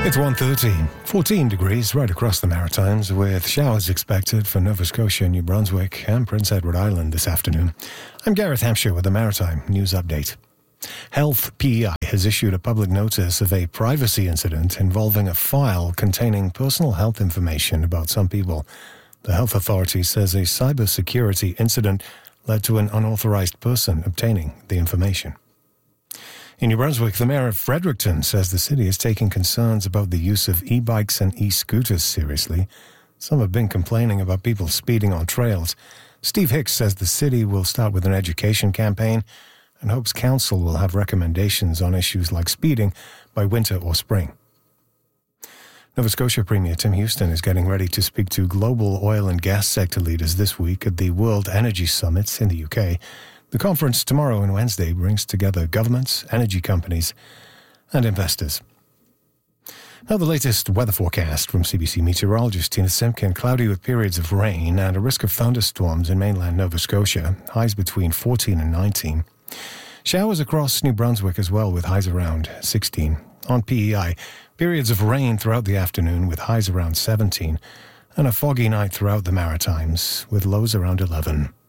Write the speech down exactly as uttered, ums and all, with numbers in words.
It's one thirty, fourteen degrees right across the Maritimes, with showers expected for Nova Scotia, New Brunswick and Prince Edward Island this afternoon. I'm Gareth Hampshire with the Maritime News Update. Health P E I has issued a public notice of a privacy incident involving a file containing personal health information about some people. The health authority says a cybersecurity incident led to an unauthorized person obtaining the information. In New Brunswick, the mayor of Fredericton says the city is taking concerns about the use of e-bikes and e-scooters seriously. Some have been complaining about people speeding on trails. Steve Hicks says the city will start with an education campaign and hopes council will have recommendations on issues like speeding by winter or spring. Nova Scotia Premier Tim Houston is getting ready to speak to global oil and gas sector leaders this week at the World Energy Summit in the U K. The conference tomorrow and Wednesday brings together governments, energy companies, and investors. Now the latest weather forecast from C B C meteorologist Tina Simpkin. Cloudy with periods of rain and a risk of thunderstorms in mainland Nova Scotia. Highs between fourteen and nineteen. Showers across New Brunswick as well, with highs around sixteen. On P E I, periods of rain throughout the afternoon with highs around seventeen. And a foggy night throughout the Maritimes with lows around eleven.